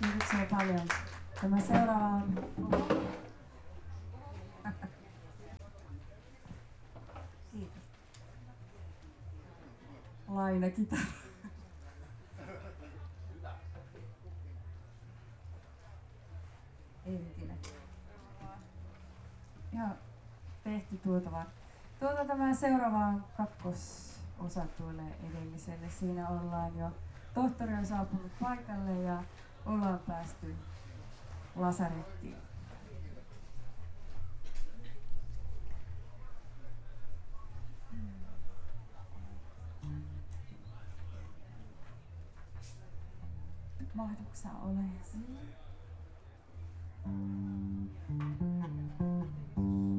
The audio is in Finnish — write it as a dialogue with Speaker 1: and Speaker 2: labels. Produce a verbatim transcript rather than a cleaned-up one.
Speaker 1: Kiitoksia paljon. Tämä seuraava on Kiitos. Lainakitara. Entinen. Joo, tehty tuotava. Tuota tämä seuraava kakkososa tulee edelliselle. Siinä ollaan jo, tohtori on saapunut paikalle ja ollaan päästy lasarettiin. Mahdutko olemaan siinä?